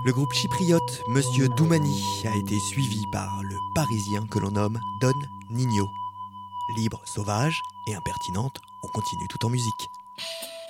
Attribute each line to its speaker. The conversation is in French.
Speaker 1: Le groupe chypriote Monsieur Doumani a été suivi par le Parisien que l'on nomme Don Nino. Libre, sauvage et impertinente, on continue tout en musique.